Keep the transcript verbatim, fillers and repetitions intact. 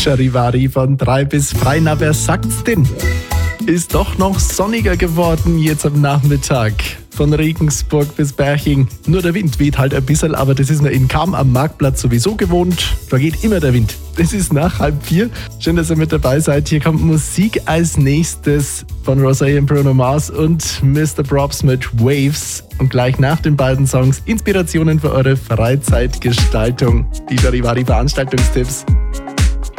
Charivari von drei bis frei. Na, wer sagt's denn? Ist doch noch sonniger geworden jetzt am Nachmittag. Von Regensburg bis Berching. Nur der Wind weht halt ein bisschen, aber das ist man in Cham am Marktplatz sowieso gewohnt. Da geht immer der Wind. Es ist nach halb vier. Schön, dass ihr mit dabei seid. Hier kommt Musik als nächstes von Rosé und Bruno Mars und Mister Props mit Waves. Und gleich nach den beiden Songs Inspirationen für eure Freizeitgestaltung. Die Charivari Veranstaltungstipps.